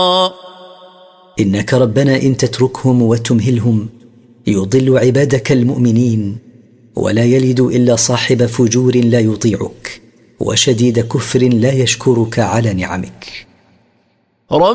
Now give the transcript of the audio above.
إنك ربنا إن تتركهم وتمهلهم يضل عبادك المؤمنين، ولا يلد إلا صاحب فجور لا يطيعك وشديد كفر لا يشكرك على نعمك.